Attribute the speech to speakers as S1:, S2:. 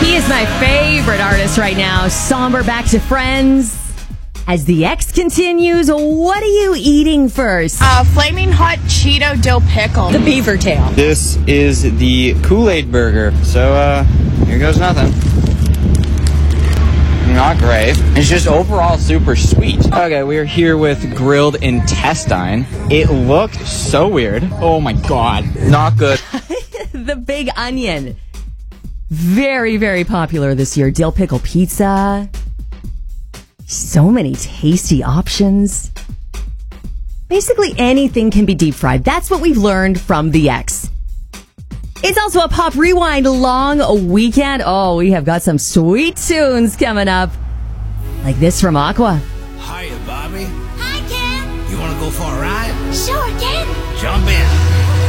S1: He is my favorite artist right now. Somber Back to Friends. As the X continues, what are you eating first?
S2: Flaming hot Cheeto dill pickle.
S1: The beaver tail.
S3: This is the Kool-Aid burger. So, here goes nothing. Not great. It's just overall super sweet. Okay, we're here with grilled intestine. It looked so weird. Oh my god. Not good.
S1: The big onion. Very, very popular this year. Dill pickle pizza. So many tasty options. Basically anything can be deep fried. That's what we've learned from the X. It's also a Pop Rewind long weekend. Oh, we have got some sweet tunes coming up. Like this from Aqua.
S4: Hiya, Bobby.
S5: Hi, Ken.
S4: You want to go for a ride?
S5: Sure, Ken.
S4: Jump in.